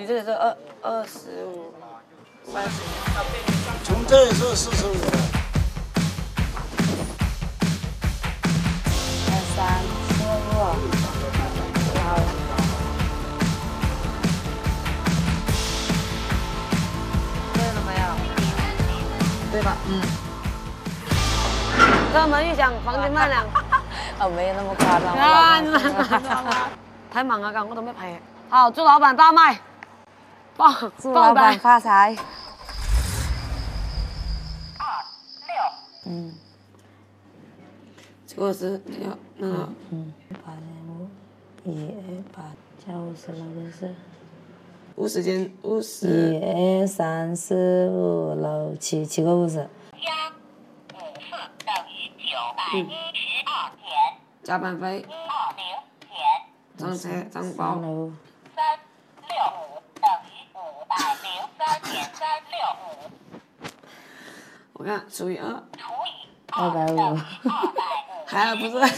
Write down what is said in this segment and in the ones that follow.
你这个是25、30。 从这里是45。 23、45，好了。对了没有？ 对吧？这门一响，房间卖凉。 哦，没有那么夸张。 啊，你们太忙了，刚我都没拍。好，祝老板大卖， 祝老板发财。 这个是要那个 8.5，1、2、8加50了，这是。 50减50。 1、2、3、4、5、6、7，7个50。 +54等于912点。 加班费。 200减。 账车账包。 365 等于503.365。 我看除以2。 除以 250。 还不是。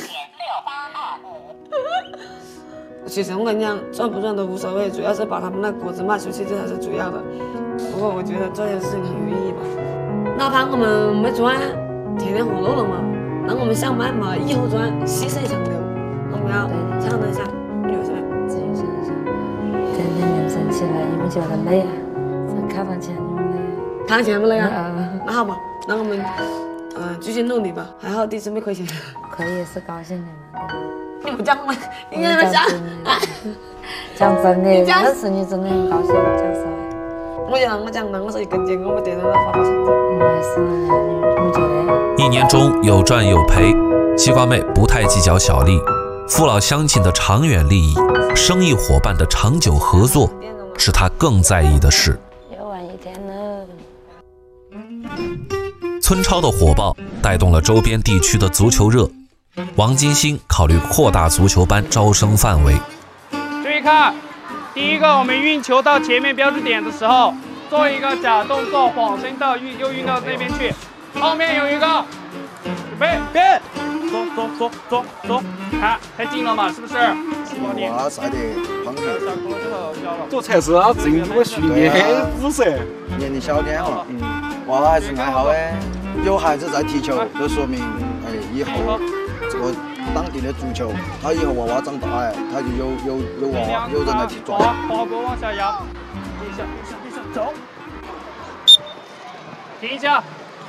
其实我跟你讲，赚不赚都无所谓，主要是把他们那果子卖出去，这才是主要的。不过我觉得做件事情很有意义吧。哪怕我们没赚，天天活络了嘛，那我们想办法以后赚，细水长流。我们要畅谈一下，有什么？ 自己想想，天天凌晨起来，你们觉得累啊？在开房前你们累？ 谈钱不累啊？那好吧，那我们继续努力吧。还好第一次没亏钱。 可以是高兴的嘛，对吧？ 你不讲吗？你跟他们讲。 讲真的，认识你真的很高兴，讲实话。 我讲了，我说一根筋，我对着他发发成绩。 我也是，你觉得？ 一年中有赚有赔，西瓜妹不太计较小利，父老乡亲的长远利益，生意伙伴的长久合作，是她更在意的事。 又晚一天了。 村超的火爆带动了周边地区的足球热。王金星考虑扩大足球班招生范围。 注意看，第一个，我们运球到前面标志点的时候，做一个假动作，晃身到又运到那边去。后面有一个，准备变，走，看太近了嘛，是不是？ 娃晒得胖点。 这才是他正宗的训练姿势。 年龄小点了，娃娃还是爱好哎，有孩子在踢球，就说明以后这个当地的足球，他以后娃娃长大他就有娃娃有人来踢抓。 滑锅往下压，地下，走，停一下，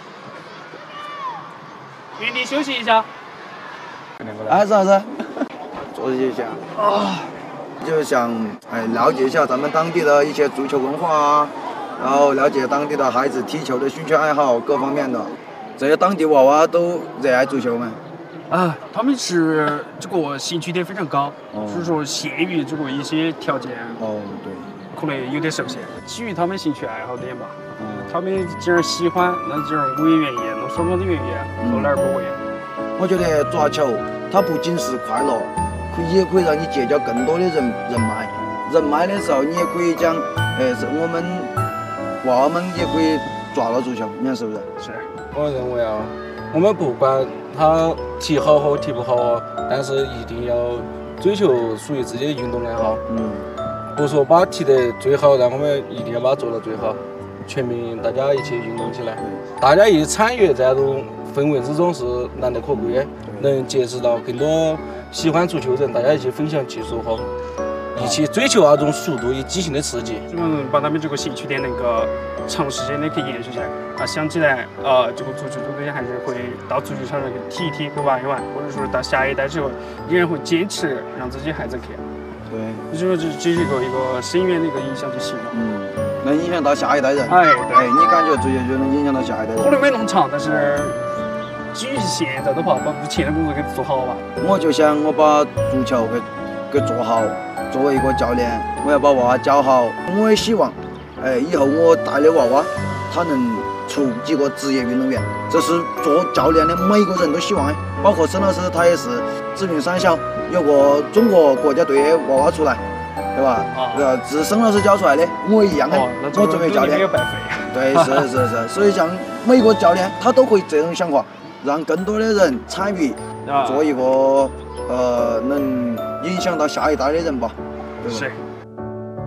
原地休息一下。 还是，坐一下就想了解一下咱们当地的一些足球文化啊，然后了解当地的孩子踢球的兴趣爱好各方面的。这些当地娃娃都热爱足球吗？ 他们是这个兴趣点非常高，所以说限于这个一些条件， 对， 可能有点受限。基于他们兴趣爱好点吧，他们既然喜欢，那既然我也愿意，那双方都愿意，何乐而不为？ 我觉得抓球它不仅是快乐，也可以让你结交更多的人脉。人脉的时候，你也可以讲，是我们娃娃们也可以抓到足球，你看是不是？ 是。 我认为我们不管他踢好和踢不好，但是一定要追求属于自己的运动爱好。不说把踢得最好，但我们一定要把它做到最好。全民大家一起运动起来，大家一起参与在这种氛围之中是难得可贵的，能结识到更多喜欢足球人，大家一起分享技术和一起追求那种速度与激情的刺激。 把他们这个兴趣点能够长时间的可以延续下来。想起来，这个足球这个还是会到足球场上去踢一踢，去玩一玩，或者说到下一代之后，依然会坚持让自己孩子去。 对， 就是说这是一个深远的一个影响就行了。 能影响到下一代人。 对， 你感觉足球就能影响到下一代人？ 可能没那么长，但是基于现在的话，把目前的工作给做好吧。 我就想我把足球给做好，作为一个教练，我要把娃娃教好。我也希望，以后我带的娃娃，他能出几个职业运动员。这是做教练的每个人都希望的，包括沈老师，他也是紫云三小有个中国国家队的娃娃出来，对吧？是沈老师教出来的，我一样的。我作为教练，对，是，所以像每个教练他都会这种想法，让更多的人参与，做一个能影响到下一代的人吧。对吧？ 是。